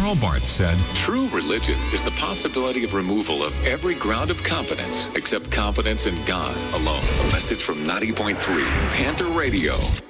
Karl Barth said, "True religion is the possibility of removal of every ground of confidence except confidence in God alone." A message from 90.3 Panther Radio.